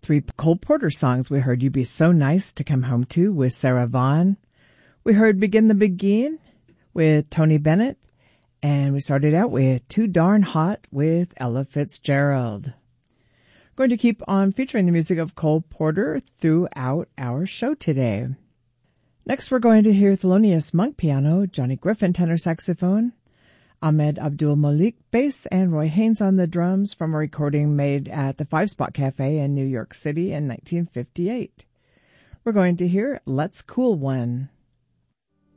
three Cole Porter songs. We heard You Be So Nice to Come Home To with Sarah Vaughan. We heard Begin the Begin with Tony Bennett. And we started out with Too Darn Hot with Ella Fitzgerald. Going to keep on featuring the music of Cole Porter throughout our show today. Next, we're going to hear Thelonious Monk piano, Johnny Griffin tenor saxophone, Ahmed Abdul Malik bass, and Roy Haynes on the drums from a recording made at the Five Spot Cafe in New York City in 1958. We're going to hear Let's Cool One.